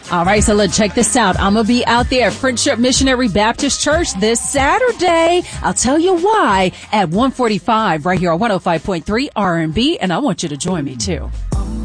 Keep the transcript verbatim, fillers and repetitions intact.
All right, so let's check this out. I'm going to be out there at Friendship Missionary Baptist Church this Saturday. I'll tell you why at one forty-five right here on one oh five point three R and B, and I want you to join me too.